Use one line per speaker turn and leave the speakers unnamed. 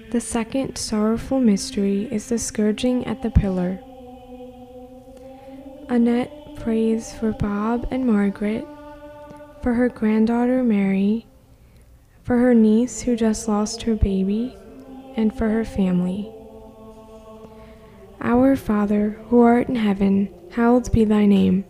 The second sorrowful mystery is the scourging at the pillar. Annette prays for Bob and Margaret, for her granddaughter Mary, for her niece who just lost her baby, and for her family. Our Father, who art in heaven, hallowed be thy name.